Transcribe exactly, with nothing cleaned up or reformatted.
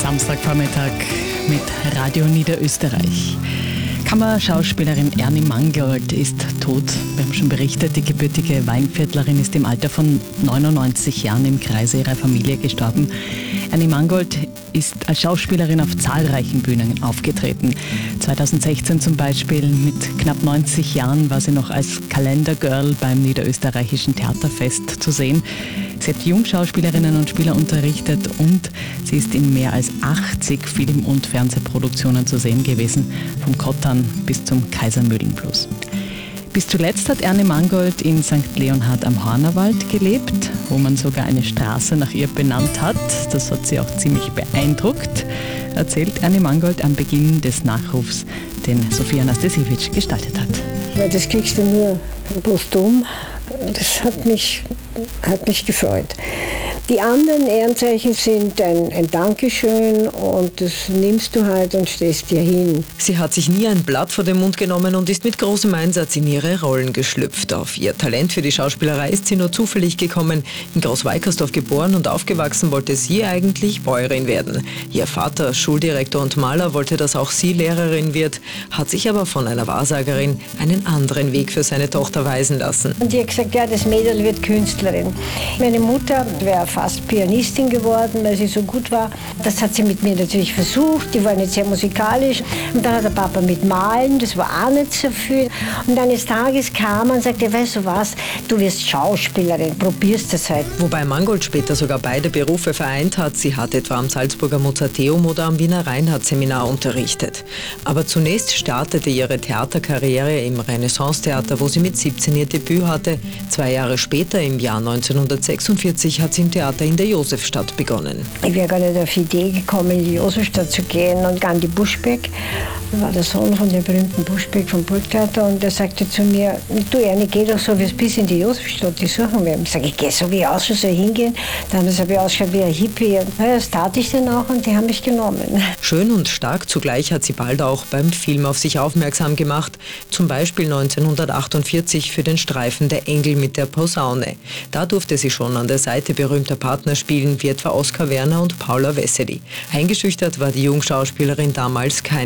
Samstagvormittag mit Radio Niederösterreich. Kammerschauspielerin Ernie Mangold ist tot. Wir haben schon berichtet, die gebürtige Weinviertlerin ist im Alter von neunundneunzig Jahren im Kreise ihrer Familie gestorben. Ernie Mangold ist als Schauspielerin auf zahlreichen Bühnen aufgetreten. zweitausendsechzehn zum Beispiel, mit knapp neunzig Jahren war sie noch als Kalendergirl beim Niederösterreichischen Theaterfest zu sehen. Sie hat Jungschauspielerinnen und Spieler unterrichtet und sie ist in mehr als achtzig Film- und Fernsehproduktionen zu sehen gewesen, vom Kottan bis zum Kaisermühlenblues. Bis zuletzt hat Ernie Mangold in Sankt Leonhard am Hornerwald gelebt, wo man sogar eine Straße nach ihr benannt hat. Das hat sie auch ziemlich beeindruckt, erzählt Ernie Mangold am Beginn des Nachrufs, den Sophia Nastasiewicz gestaltet hat. Ja, das kriegst du nur posthum. Das hat mich, hat mich gefreut. Die anderen Ehrenzeichen sind ein, ein Dankeschön und das nimmst du halt und stehst dir hin. Sie hat sich nie ein Blatt vor den Mund genommen und ist mit großem Einsatz in ihre Rollen geschlüpft. Auf ihr Talent für die Schauspielerei ist sie nur zufällig gekommen. In Groß-Weikersdorf geboren und aufgewachsen, wollte sie eigentlich Bäuerin werden. Ihr Vater, Schuldirektor und Maler, wollte, dass auch sie Lehrerin wird, hat sich aber von einer Wahrsagerin einen anderen Weg für seine Tochter weisen lassen. Und die hat gesagt, ja, das Mädel wird Künstlerin. Meine Mutter wäre fast Pianistin geworden, weil sie so gut war. Das hat sie mit mir natürlich versucht. Die war nicht sehr musikalisch. Und dann hat der Papa mit Malen, das war auch nicht so viel. Und eines Tages kam er und sagte, weißt du was, du wirst Schauspielerin, probierst das halt. Wobei Mangold später sogar beide Berufe vereint hat. Sie hat etwa am Salzburger Mozarteum oder am Wiener Reinhardt-Seminar unterrichtet. Aber zunächst startete ihre Theaterkarriere im Renaissance-Theater, wo sie mit siebzehn ihr Debüt hatte. Zwei Jahre später, im Jahr neunzehnhundertsechsundvierzig, hat sie im Theater in der Josefstadt begonnen. Ich wäre gar nicht auf die Idee gekommen, in die Josefstadt zu gehen und Gandhi Buschbeck. Das war der Sohn von dem berühmten Buschbeck vom Burgtheater und der sagte zu mir, du Ernie, geh doch so wie es bis in die Josefstadt, die suchen wir. Ich sage, ich gehe so wie aus, so soll ich hingehen. Dann habe ich ausgeschaut wie ein Hippie. Und das tat ich dann auch und die haben mich genommen. Schön und stark zugleich hat sie bald auch beim Film auf sich aufmerksam gemacht. Zum Beispiel neunzehnhundertachtundvierzig für den Streifen Der Engel mit der Posaune. Da durfte sie schon an der Seite berühmter Partner spielen, wie etwa Oskar Werner und Paula Wessely. Eingeschüchtert war die Jungschauspielerin damals keiner.